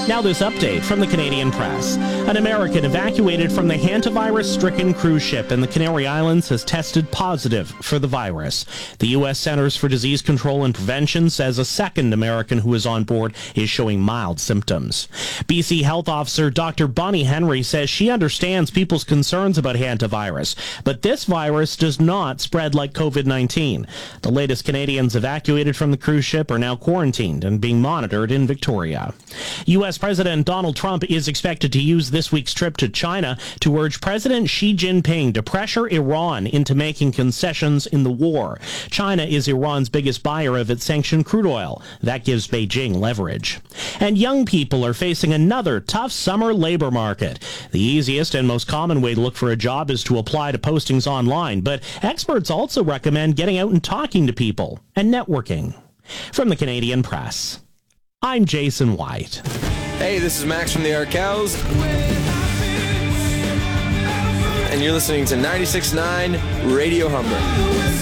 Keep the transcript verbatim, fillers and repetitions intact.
Now this update from the Canadian Press. An American evacuated from the hantavirus-stricken cruise ship in the Canary Islands has tested positive for the virus. The U S Centers for Disease Control and Prevention says a second American who is on board is showing mild symptoms. B C Health Officer Doctor Bonnie Henry says she understands people's concerns about hantavirus, but this virus does not spread like covid nineteen. The latest Canadians evacuated from the cruise ship are now quarantined and being monitored in Victoria. U S President Donald Trump is expected to use this week's trip to China to urge President Xi Jinping to pressure Iran into making concessions in the war. China is Iran's biggest buyer of its sanctioned crude oil. That gives Beijing leverage. And young people are facing another tough summer labor market. The easiest and most common way to look for a job is to apply to postings online, but experts also recommend getting out and talking to people and networking. From the Canadian Press, I'm Jason White. Hey, this is Max from the Arkells, and you're listening to ninety-six point nine Radio Humber.